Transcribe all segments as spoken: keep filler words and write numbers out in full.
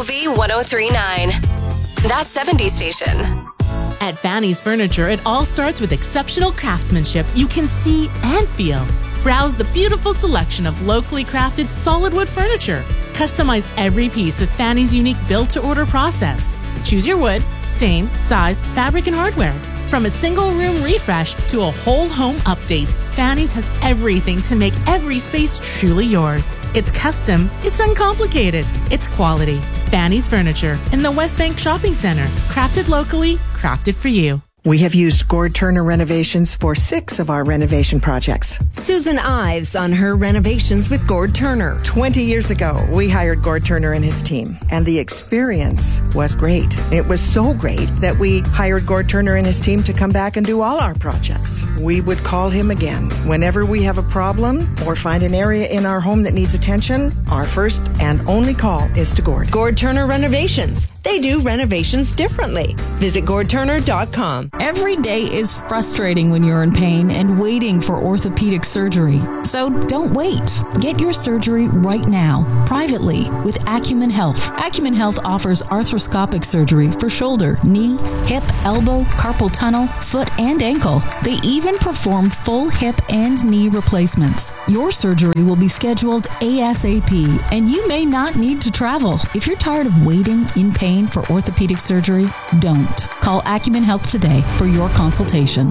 V one oh three point nine. That seventies station. At Fanny's Furniture, it all starts with exceptional craftsmanship you can see and feel. Browse the beautiful selection of locally crafted solid wood furniture. Customize every piece with Fanny's unique build-to-order process. Choose your wood, stain, size, fabric, and hardware. From a single room refresh to a whole home update, Fanny's has everything to make every space truly yours. It's custom, it's uncomplicated, it's quality. Fanny's Furniture in the West Bank Shopping Center. Crafted locally, crafted for you. We have used Gord Turner Renovations for six of our renovation projects. Susan Ives on her renovations with Gord Turner. twenty years ago, we hired Gord Turner and his team, and the experience was great. It was so great that we hired Gord Turner and his team to come back and do all our projects. We would call him again. Whenever we have a problem or find an area in our home that needs attention, our first and only call is to Gord. Gord Turner Renovations. They do renovations differently. Visit gord turner dot com. Every day is frustrating when you're in pain and waiting for orthopedic surgery. So don't wait. Get your surgery right now, privately, with Acumen Health. Acumen Health offers arthroscopic surgery for shoulder, knee, hip, elbow, carpal tunnel, foot, and ankle. They even perform full hip and knee replacements. Your surgery will be scheduled ASAP, and you may not need to travel. If you're tired of waiting in pain for orthopedic surgery, don't. Call Acumen Health today for your consultation.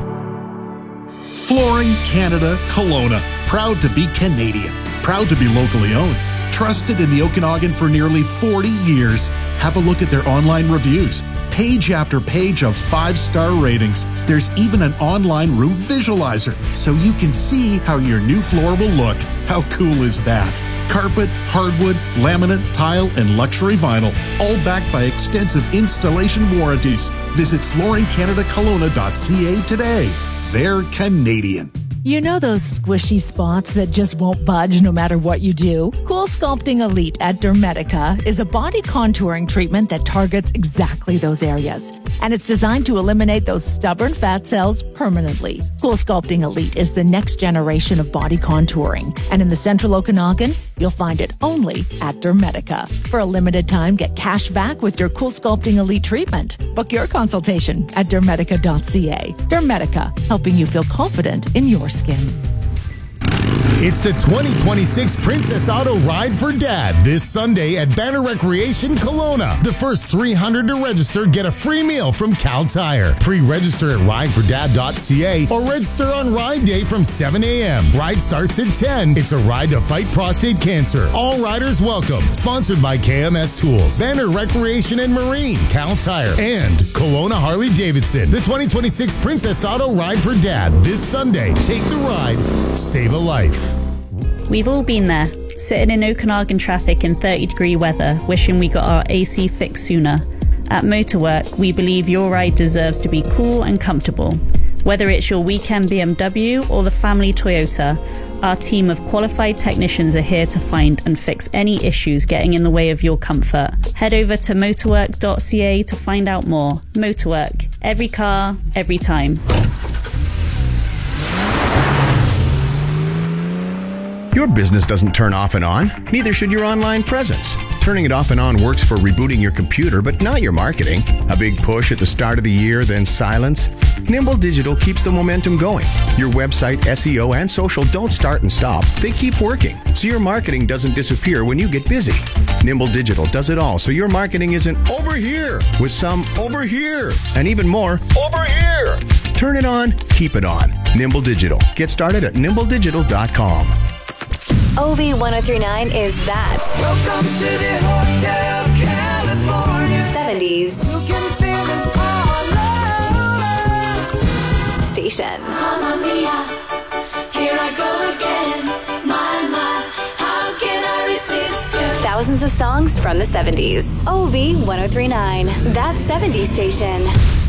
Flooring Canada Kelowna. Proud to be Canadian. Proud to be locally owned. Trusted in the Okanagan for nearly forty years. Have a look at their online reviews. Page after page of five-star ratings. There's even an online room visualizer, so you can see how your new floor will look. How cool is that? Carpet, hardwood, laminate, tile, and luxury vinyl, all backed by extensive installation warranties. Visit flooring canada kelowna dot c a today. They're Canadian. You know those squishy spots that just won't budge no matter what you do? Cool Sculpting Elite at Dermetica is a body contouring treatment that targets exactly those areas. And it's designed to eliminate those stubborn fat cells permanently. Cool Sculpting Elite is the next generation of body contouring. And in the Central Okanagan, you'll find it only at Dermetica. For a limited time, get cash back with your Cool Sculpting Elite treatment. Book your consultation at dermetica dot c a. Dermetica, helping you feel confident in your skin. It's the twenty twenty-six Princess Auto Ride for Dad this Sunday at Banner Recreation Kelowna. The first three hundred to register get a free meal from Cal Tire. Pre-register at ride for dad dot c a or register on Ride Day from seven a.m. Ride starts at ten. It's a ride to fight prostate cancer. All riders welcome. Sponsored by K M S Tools, Banner Recreation and Marine, Cal Tire, and Kelowna Harley Davidson. The twenty twenty-six Princess Auto Ride for Dad this Sunday. Take the ride. Save a life. We've all been there, sitting in Okanagan traffic in thirty degree weather, wishing we got our A C fixed sooner. At Motorwork, we believe your ride deserves to be cool and comfortable. Whether it's your weekend B M W or the family Toyota, our team of qualified technicians are here to find and fix any issues getting in the way of your comfort. Head over to motorwork dot c a to find out more. Motorwork, every car, every time. Your business doesn't turn off and on, neither should your online presence. Turning it off and on works for rebooting your computer, but not your marketing. A big push at the start of the year, then silence. Nimble Digital keeps the momentum going. Your website, S E O, and social don't start and stop. They keep working, so your marketing doesn't disappear when you get busy. Nimble Digital does it all, so your marketing isn't over here with some over here and even more over here. Turn it on, keep it on. Nimble Digital. Get started at nimble digital dot com. O V one oh three point nine is that. Welcome to the Hotel California. seventies. You can feel it all over. Station. Mamma mia, here I go again. My, my, how can I resist you? Thousands of songs from the seventies. O V one oh three point nine. That seventies station.